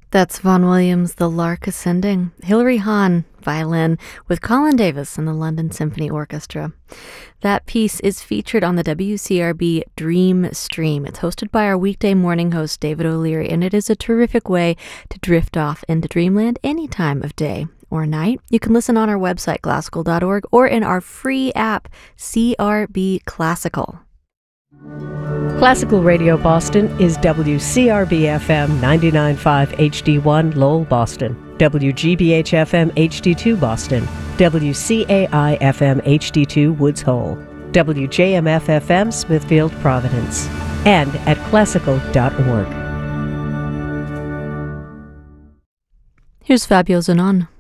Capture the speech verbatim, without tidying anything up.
That's Vaughan Williams' The Lark Ascending. Hilary Hahn, violin, with Colin Davis and the London Symphony Orchestra. That piece is featured on the W C R B Dream Stream. It's hosted by our weekday morning host, David O'Leary, and it is a terrific way to drift off into dreamland any time of day or night. You can listen on our website, classical dot org, or in our free app, C R B Classical. Classical Radio Boston is W C R B F M ninety-nine point five H D one Lowell, Boston, W G B H F M H D two Boston, W C A I F M H D two Woods Hole, W J M F F M Smithfield, Providence, and at classical dot org. Here's Fabio Zanon.